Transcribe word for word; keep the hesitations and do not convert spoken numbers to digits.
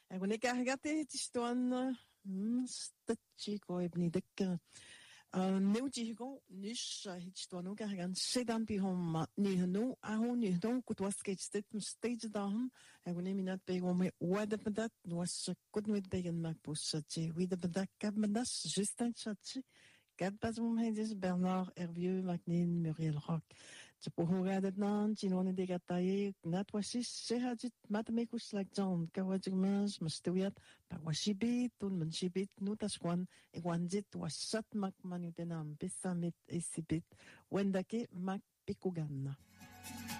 Agone carregate tistuan stachiko ebnidek. Neujigo nish hitstuanu carregan sedan bihom nihnu ahu nihnu kutwasketstet stage dahum. Agone minat begome wadapadat was kudnwit begen makpussachi widapadak kabmadas justin chachi. Quatre pasmum hedis Bernard Hervieux, Macnin, Muriel Rock. Tsupuhugadat nan, chinone de gataye, natwasis, sehajit, matamekus like John, kawajigmas, mastuyat, pawashibit, un manshibit, nutaswan, egwanjit, wasat makmanutenam, bisamit, esibit, wendake, mak pikugan.